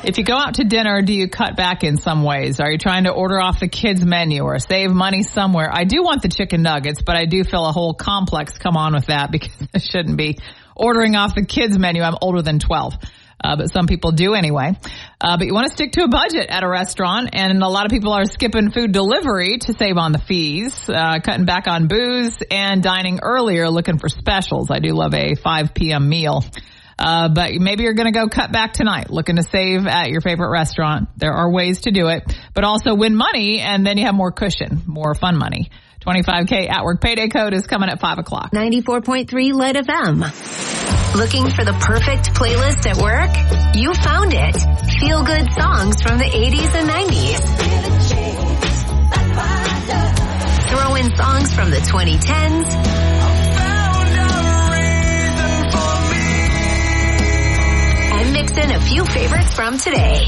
If you go out to dinner, do you cut back in some ways? Are you trying to order off the kids' menu or save money somewhere? I do want the chicken nuggets, but I do feel a whole complex come on with that because I shouldn't be ordering off the kids' menu. I'm older than 12. But some people do anyway. But you want to stick to a budget at a restaurant, and a lot of people are skipping food delivery to save on the fees, cutting back on booze, and dining earlier looking for specials. I do love a 5 p.m. meal. But maybe you're going to go cut back tonight, looking to save at your favorite restaurant. There are ways to do it, but also win money, and then you have more cushion, more fun money. 25K at work payday code is coming at 5 o'clock. 94.3 Light FM. Looking for the perfect playlist at work? You found it. Feel good songs from the 80s and 90s. Throw in songs from the 2010s. And mix in a few favorites from today.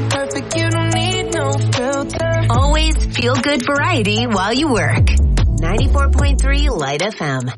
Always feel good variety while you work. 94.3 Light FM.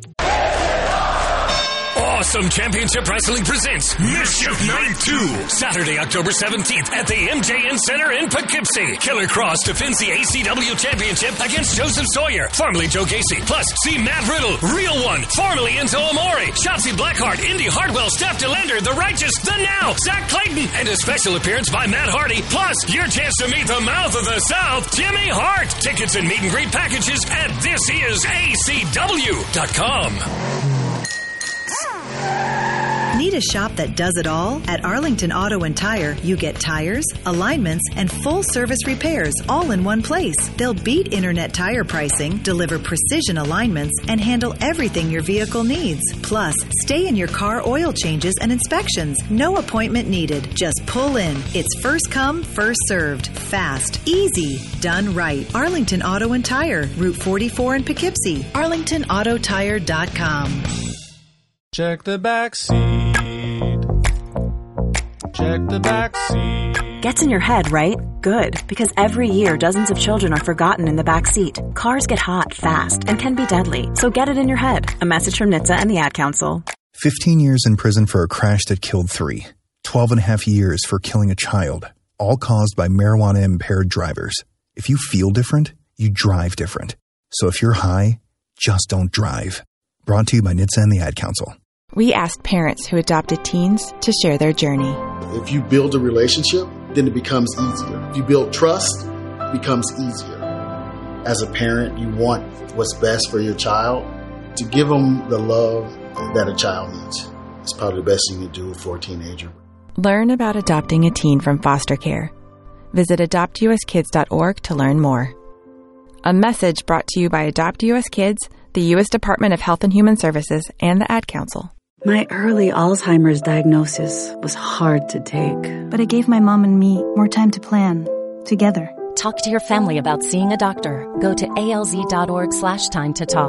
Awesome Championship Wrestling presents Mischief Night 2, Saturday, October 17th at the MJN Center in Poughkeepsie. Killer Cross defends the ACW Championship against Joseph Sawyer, formerly Joe Casey. Plus, see Matt Riddle, Real One, formerly Enzo Amore, Shotzi Blackheart, Indy Hartwell, Steph DeLander, The Righteous, The Now, Zach Clayton, and a special appearance by Matt Hardy. Plus, your chance to meet the mouth of the South, Jimmy Hart. Tickets and meet and greet packages at thisisacw.com. Need a shop that does it all? At Arlington Auto and Tire, you get tires, alignments, and full-service repairs all in one place. They'll beat internet tire pricing, deliver precision alignments, and handle everything your vehicle needs. Plus, stay in your car oil changes and inspections. No appointment needed. Just pull in. It's first come, first served. Fast, easy, done right. Arlington Auto and Tire, Route 44 in Poughkeepsie. ArlingtonAutoTire.com. Check the back seat. Check the back seat. Gets in your head, right? Good, because every year dozens of children are forgotten in the back seat. Cars get hot fast and can be deadly, so get it in your head. A message from NHTSA and the Ad Council. 15 years in prison for a crash that killed 3. 12 and a half years for killing a child, all caused by marijuana-impaired drivers. If you feel different, you drive different. So if you're high, just don't drive. Brought to you by NHTSA and the Ad Council. We asked parents who adopted teens to share their journey. If you build a relationship, then it becomes easier. If you build trust, it becomes easier. As a parent, you want what's best for your child. To give them the love that a child needs. It's probably the best thing you do for a teenager. Learn about adopting a teen from foster care. Visit adoptuskids.org to learn more. A message brought to you by Adopt US Kids, the U.S. Department of Health and Human Services, and the Ad Council. My early Alzheimer's diagnosis was hard to take. But it gave my mom and me more time to plan, together. Talk to your family about seeing a doctor. Go to alz.org/time to talk.